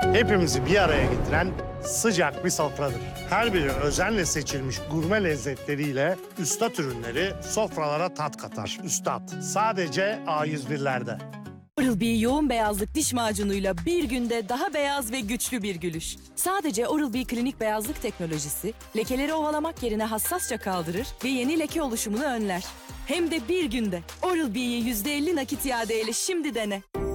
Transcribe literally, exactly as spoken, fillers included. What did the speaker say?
hepimizi bir araya getiren sıcak bir sofradır. Her biri özenle seçilmiş gurme lezzetleriyle üstad ürünleri sofralara tat katar. Üstad sadece A yüz birlerde. Oral-B yoğun beyazlık diş macunuyla bir günde daha beyaz ve güçlü bir gülüş. Sadece Oral-B klinik beyazlık teknolojisi lekeleri ovalamak yerine hassasça kaldırır ve yeni leke oluşumunu önler. Hem de bir günde. Oral-B'yi yüzde elli nakit iadeyle şimdi dene.